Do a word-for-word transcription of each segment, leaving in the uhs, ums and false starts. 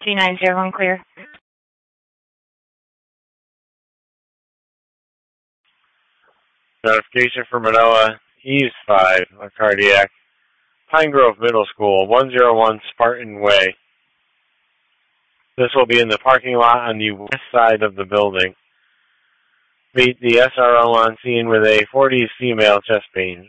two nine zero one clear. Notification for Manoa, Eves five, a cardiac. Pine Grove Middle School, one oh one Spartan Way. This will be in the parking lot on the west side of the building. Meet the S R O on scene with a forties female chest pains.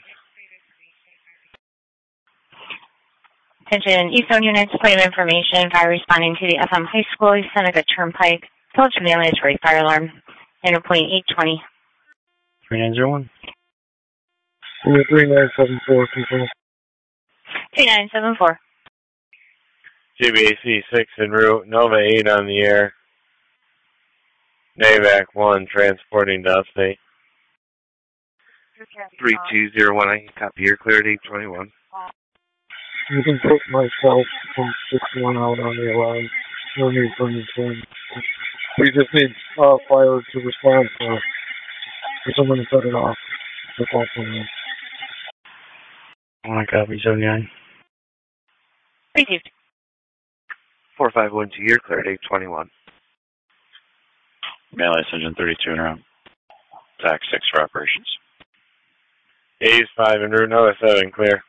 Attention, Eastern units, point of information, fire responding to the F M High School, Seneca Turnpike. Village from the ambulance for a fire alarm. Enter point eight twenty. three nine zero one. three nine seven four, people. three nine seven four. G B A C six en route, Nova eight on the air. NAVAC one transporting to upstate. three two zero one, I can copy. You're clear at eight twenty-one. You can put myself from six one out on the alarm. No need for anything. We just need uh, fire to respond for, for someone to set it off. That's all for me. I want to copy seventy-nine. Received. four five one two, you're clear at eight twenty-one. Melee Engine thirty-two and around. T A C six for operations. A's five en route, Nova seven, clear.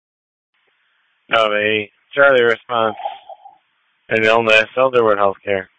Nova eight, Charlie response. An illness, Elderwood Healthcare.